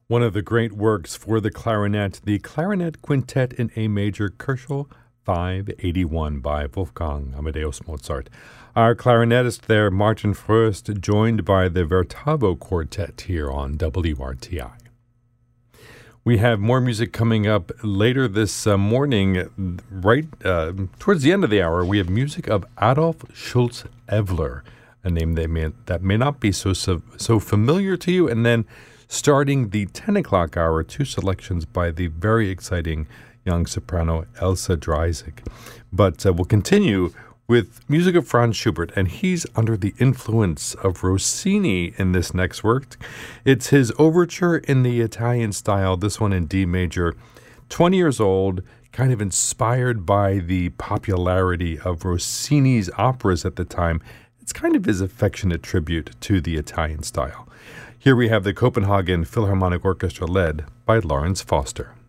One of the great works for the Clarinet Quintet in A Major, Kochel 581 by Wolfgang Amadeus Mozart. Our clarinetist there, Martin Fröst, joined by the Vertavo Quartet here on WRTI. We have more music coming up later this morning. Right towards the end of the hour, we have music of Adolf Schultz-Evler, a name that may not be so familiar to you. And then starting the 10 o'clock hour, two selections by the very exciting young soprano Elsa Dreisig. But we'll continue with music of Franz Schubert, and he's under the influence of Rossini in this next work. It's his overture in the Italian style, this one in D major, 20 years old, kind of inspired by the popularity of Rossini's operas at the time. It's kind of his affectionate tribute to the Italian style. Here we have the Copenhagen Philharmonic Orchestra led by Lawrence Foster.